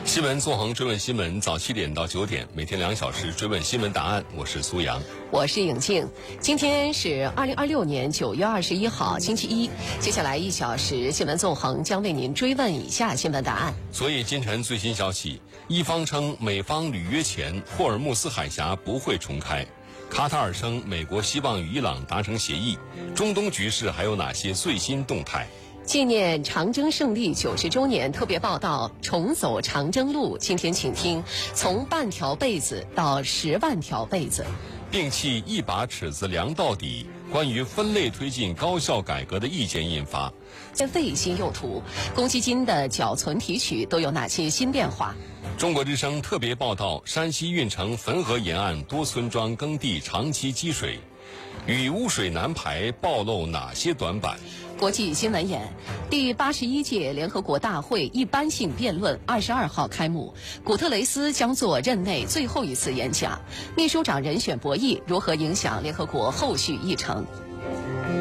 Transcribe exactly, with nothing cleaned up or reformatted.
新闻纵横追问新闻，早七点到九点，每天两小时追问新闻答案。我是苏阳， 我是颖静。今天是二零二六年九月二十一号，星期一。接下来一小时，新闻纵横将为您追问以下新闻答案。 所以今晨最新消息，一方称美方履约前，霍尔木斯海峡不会重开；卡塔尔称美国希望与伊朗达成协议。中东局势还有哪些最新动态？ 纪念长征胜利九十周年特别报道《重走长征路》，今天请听从半条被子到十万条被子。 摒弃一把尺子量到底，关于分类推进高校改革的意见印发。 卫星用途，公积金的缴存提取都有哪些新变化？ 中国之声特别报道山西运城汾河沿岸多村庄耕地长期积水，与污水难排暴露哪些短板？ 国际新闻眼，第八十一届联合国大会一般性辩论二十二号开幕，古特雷斯将做任内最后一次演讲。秘书长人选博弈如何影响联合国后续议程？